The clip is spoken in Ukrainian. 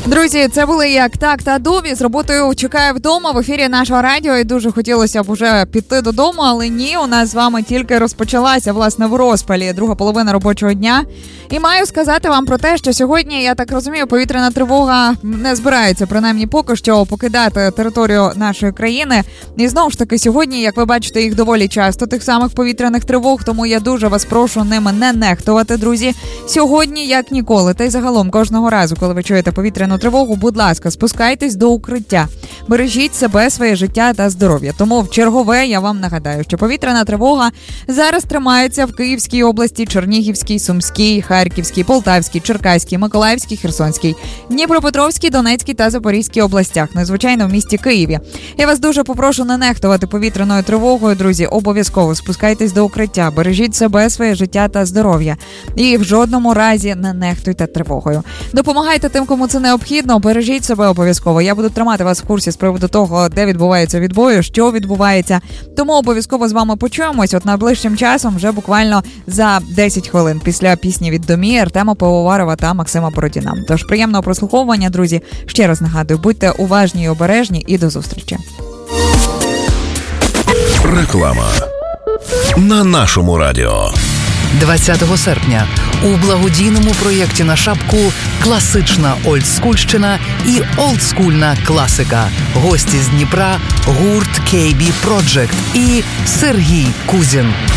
Друзі, це були «Як так» та Дубі з роботою «Чекаю вдома» в ефірі нашого радіо. І дуже хотілося б уже піти додому, але ні, у нас з вами тільки розпочалася, власне, в розпалі друга половина робочого дня. І маю сказати вам про те, що сьогодні, я так розумію, повітряна тривога не збирається, принаймні поки що, покидати територію нашої країни. І знову ж таки, сьогодні, як ви бачите, їх доволі часто, тих самих повітряних тривог, тому я дуже вас прошу ними не нехтувати, друзі. Сьогодні, як ніколи, та й загалом кожного разу, коли ви чуєте повітряну тривогу, будь ласка, спускайтесь до укриття. Бережіть себе, своє життя та здоров'я. Тому в чергове я вам нагадаю, що повітряна тривога зараз тримається в Київській області, Чернігівській, Сумській, Харківській, Полтавській, Черкаській, Миколаївській, Херсонській, Дніпропетровській, Донецькій та Запорізькій областях, незвичайно в місті Києві. Я вас дуже попрошу не нехтувати повітряною тривогою, друзі, обов'язково спускайтесь до укриття, бережіть себе, своє життя та здоров'я. І в жодному разі не нехтуйте тривогою. Допомагайте тим, кому це необхідно, бережіть себе обов'язково. Я буду тримати вас в курсі з приводу того, де відбувається відбої, що відбувається. Тому обов'язково з вами почуємось. От найближчим часом, вже буквально за 10 хвилин після пісні від Домі, Артема Пивоварова та Максима Бородіна. Тож приємного прослуховування, друзі. Ще раз нагадую, будьте уважні і обережні, і до зустрічі. Реклама на нашому радіо. 20 серпня у благодійному проєкті на шапку «Класична олдскульщина» і «Олдскульна класика». Гості з Дніпра, гурт KB Project і Сергій Кузін.